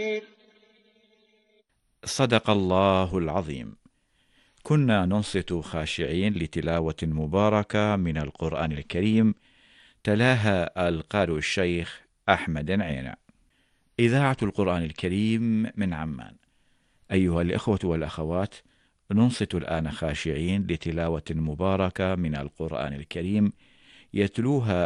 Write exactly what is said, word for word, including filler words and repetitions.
صدق الله العظيم. كنا ننصت خاشعين لتلاوة مباركة من القرآن الكريم، تلاها القارئ الشيخ أحمد عينة. إذاعة القرآن الكريم من عمان. أيها الإخوة والأخوات، ننصت الآن خاشعين لتلاوة مباركة من القرآن الكريم، يتلوها